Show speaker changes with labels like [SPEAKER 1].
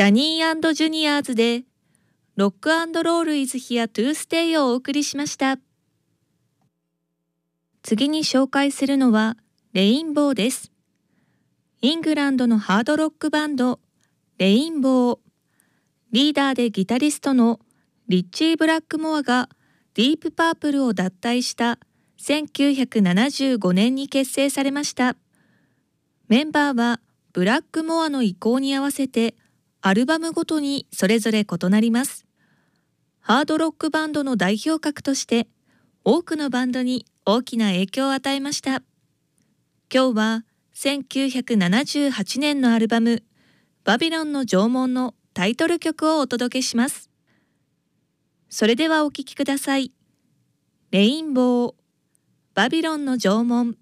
[SPEAKER 1] ダニー&ジュニアーズでロック&ロールイズヒアトゥーステイをお送りしました。次に紹介するのはレインボーです。イングランドのハードロックバンドレインボー。リーダーでギタリストのリッチー・ブラックモアがディープパープルを脱退した1975年に結成されました。メンバーはブラックモアの意向に合わせてアルバムごとにそれぞれ異なります。ハードロックバンドの代表格として多くのバンドに大きな影響を与えました。今日は1978年のアルバムバビロンの縄文のタイトル曲をお届けします。それではお聴きください。レインボー、バビロンの縄文。